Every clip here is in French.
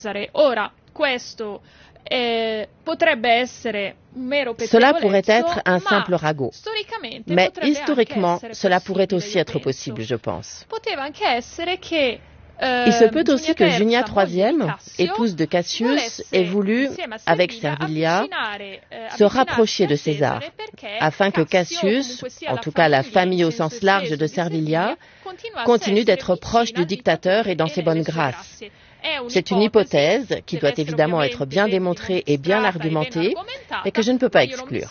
Ora, questo potrebbe essere un mero Cela pourrait être un simple ragot, mais historiquement, cela pourrait aussi être possible, je pense. Il se peut aussi que Junia III, épouse de Cassius, ait voulu, avec Servilia, se rapprocher de César, afin que Cassius, en tout cas la famille au sens large de Servilia, continue d'être proche du dictateur et dans ses bonnes grâces. C'est une hypothèse qui doit évidemment être bien démontrée et bien argumentée, mais que je ne peux pas exclure.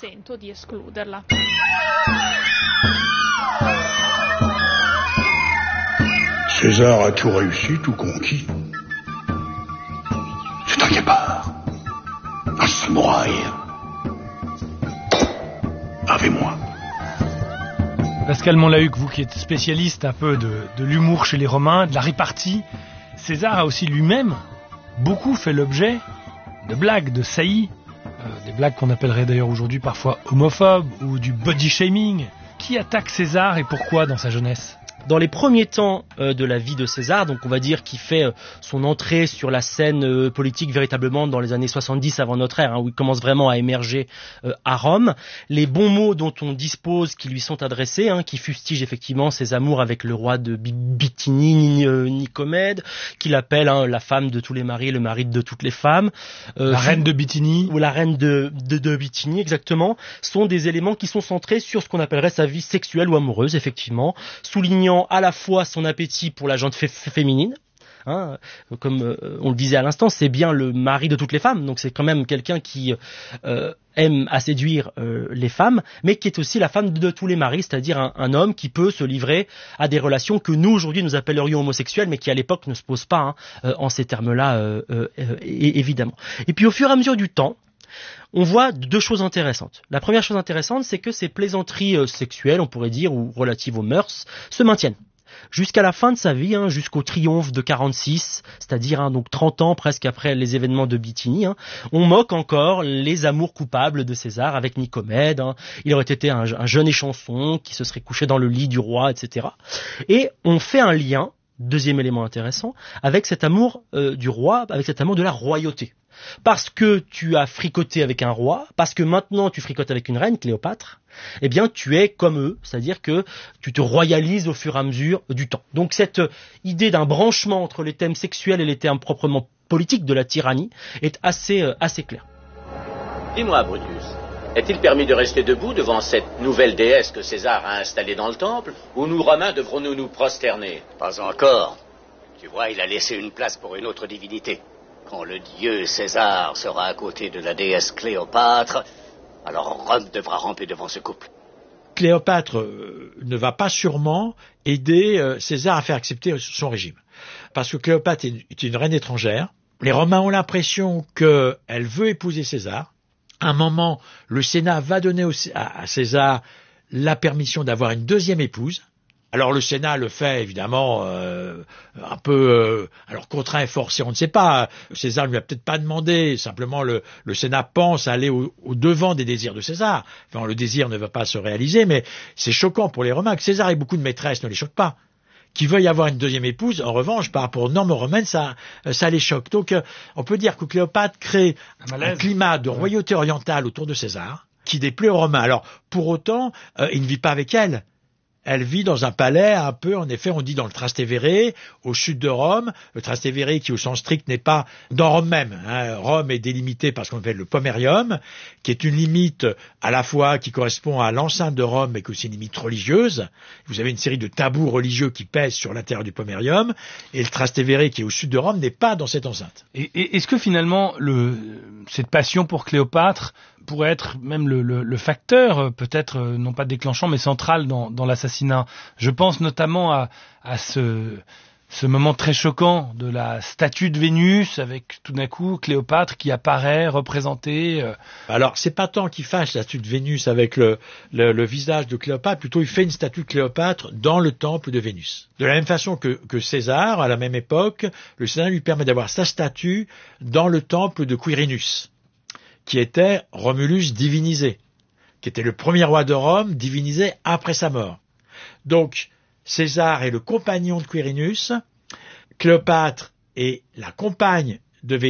César a tout réussi, tout conquis. C'est un guépard, un samouraï. Avec moi. Pascal Monlahuc, vous qui êtes spécialiste un peu de l'humour chez les Romains, de la répartie, César a aussi lui-même beaucoup fait l'objet de blagues, de saillies, des blagues qu'on appellerait d'ailleurs aujourd'hui parfois homophobes ou du body shaming. Qui attaque César et pourquoi dans sa jeunesse ? Dans les premiers temps de la vie de César, donc on va dire qu'il fait son entrée sur la scène politique véritablement dans les années 70 avant notre ère, où il commence vraiment à émerger à Rome. Les bons mots dont on dispose qui lui sont adressés, qui fustigent effectivement ses amours avec le roi de Bithynie, Nicomède, qu'il appelle la femme de tous les maris, le mari de toutes les femmes. La reine de Bithynie. Ou la reine de Bithynie, exactement, sont des éléments qui sont centrés sur ce qu'on appellerait sa vie sexuelle ou amoureuse, effectivement, soulignant à la fois son appétit pour la gente féminine, comme on le disait à l'instant, c'est bien le mari de toutes les femmes, donc c'est quand même quelqu'un qui aime à séduire les femmes, mais qui est aussi la femme de tous les maris, c'est-à-dire un homme qui peut se livrer à des relations que nous aujourd'hui nous appellerions homosexuelles, mais qui à l'époque ne se posent pas en ces termes-là, évidemment. Et puis au fur et à mesure du temps, on voit deux choses intéressantes. La première chose intéressante, c'est que ces plaisanteries sexuelles, on pourrait dire, ou relatives aux mœurs, se maintiennent. Jusqu'à la fin de sa vie, jusqu'au triomphe de 46, c'est-à-dire donc 30 ans presque après les événements de Bithynie, on moque encore les amours coupables de César avec Nicomède. Il aurait été un jeune échanson qui se serait couché dans le lit du roi, etc. Et on fait un lien, deuxième élément intéressant, avec cet amour du roi, avec cet amour de la royauté. Parce que tu as fricoté avec un roi, parce que maintenant tu fricotes avec une reine, Cléopâtre, eh bien tu es comme eux, c'est-à-dire que tu te royalises au fur et à mesure du temps. Donc cette idée d'un branchement entre les thèmes sexuels et les thèmes proprement politiques de la tyrannie est assez claire. Dis-moi, Brutus, est-il permis de rester debout devant cette nouvelle déesse que César a installée dans le temple, ou nous, Romains, devrons-nous nous prosterner? Pas encore. Tu vois, il a laissé une place pour une autre divinité. Quand le dieu César sera à côté de la déesse Cléopâtre, alors Rome devra ramper devant ce couple. Cléopâtre ne va pas sûrement aider César à faire accepter son régime. Parce que Cléopâtre est une reine étrangère. Les Romains ont l'impression qu'elle veut épouser César. À un moment, le Sénat va donner à César la permission d'avoir une deuxième épouse. Alors le Sénat le fait évidemment un peu alors contraint et forcé, on ne sait pas. César ne lui a peut-être pas demandé, simplement le Sénat pense aller au devant des désirs de César. Enfin, le désir ne va pas se réaliser, mais c'est choquant pour les Romains que César ait beaucoup de maîtresses, ne les choque pas. Qu'il veuille avoir une deuxième épouse, en revanche, par rapport aux normes romaines, ça les choque. Donc on peut dire que Cléopâtre crée un climat de royauté orientale autour de César qui déplaît aux Romains. Alors pour autant, il ne vit pas avec elle. Elle vit dans un palais un peu, en effet, on dit dans le Trastevere, au sud de Rome. Le Trastevere qui, au sens strict, n'est pas dans Rome même. Rome est délimitée par ce qu'on appelle le Pomerium, qui est une limite à la fois qui correspond à l'enceinte de Rome, mais qui est aussi une limite religieuse. Vous avez une série de tabous religieux qui pèsent sur l'intérieur du Pomerium, et le Trastevere, qui est au sud de Rome, n'est pas dans cette enceinte. Et est-ce que finalement, cette passion pour Cléopâtre pourrait être même le facteur, peut-être non pas déclenchant, mais central dans l'assassinat? Je pense notamment à ce moment très choquant de la statue de Vénus, avec tout d'un coup Cléopâtre qui apparaît représentée. Alors, c'est pas tant qu'il fasse la statue de Vénus avec le visage de Cléopâtre, plutôt il fait une statue de Cléopâtre dans le temple de Vénus. De la même façon que César, à la même époque, le Sénat lui permet d'avoir sa statue dans le temple de Quirinus, qui était Romulus divinisé, qui était le premier roi de Rome divinisé après sa mort. Donc, César est le compagnon de Quirinus, Cléopâtre est la compagne devait